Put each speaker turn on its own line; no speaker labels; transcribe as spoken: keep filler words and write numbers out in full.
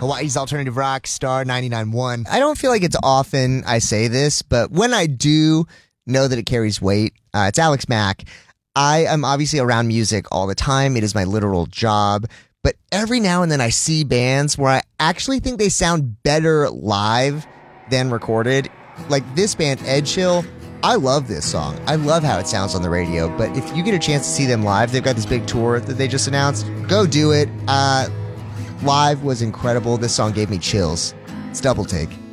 Hawaii's Alternative Rock, Star ninety-nine point one. I don't feel like it's often I say this, but when I do know that it carries weight, uh, it's Alex Mack. I am obviously around music all the time. It is my literal job. But every now and then I see bands where I actually think they sound better live than recorded. Like this band, Ed Chill. I love this song. I love how it sounds on the radio. But if you get a chance to see them live, they've got this big tour that they just announced. Go do it. Uh, live was incredible. This song gave me chills. It's Double Take.